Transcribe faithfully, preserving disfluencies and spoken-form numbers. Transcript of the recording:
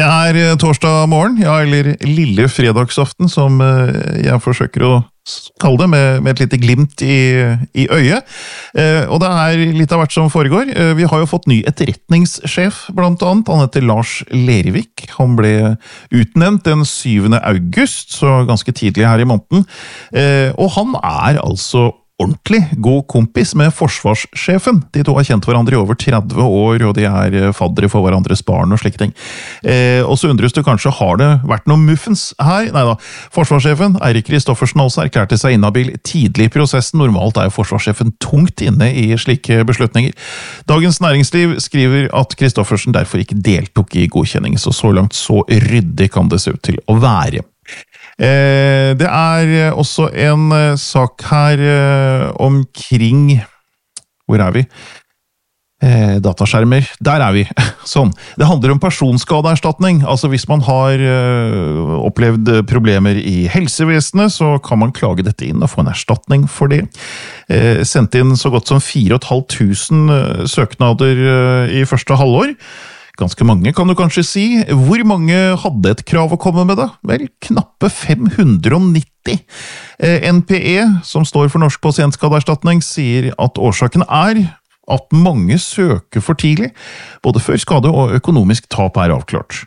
Det er eh, torsdag morgen, ja, eller lille fredagsaften, som eh, jeg forsøker å kalle det, med, med et lite glimt i, i øyet. Eh, og det er litt av hvert som foregår. Eh, vi har jo fått ny etterretningssjef, blant annet. Han heter Lars Lervik. Han ble utnevnt den syvende august, så ganske tidlig her i måneden. Eh, og han er altså ordentlig god kompis med forsvarssjefen. De to har kjent hverandre i over tretti år, og de er faddere for hverandres barn og slike ting. Eh, og så undres du kanskje, har det vært noen muffens her? Neida, forsvarssjefen, Eirik Kristoffersen, altså erklærte seg inhabil tidlig i prosessen. Normalt er jo forsvarssjefen tungt inne i slike beslutninger. Dagens Næringsliv skriver at Kristoffersen derfor ikke deltok i godkjenning, så så langt så ryddig kan det se ut til å være. Eh, det er også en eh, sak her eh, omkring, hvor er vi? Eh, dataskjermer, der er vi, sånn. Det handler om personskadeerstatning, altså hvis man har eh, opplevd problemer i helsevesenet, så kan man klage dette inn og få en erstatning for det. Eh, sendt inn så godt som fire og et halvt tusen eh, søknader eh, i første halvår. Ganske mange, kan du kanskje si. Hvor mange hadde et krav å komme med da? Vel, knappe fem hundre og nitti. N P E, som står for Norsk pasientskadeerstatning, sier at årsaken er at mange søker for tidlig, både før skade og økonomisk tap er avklart.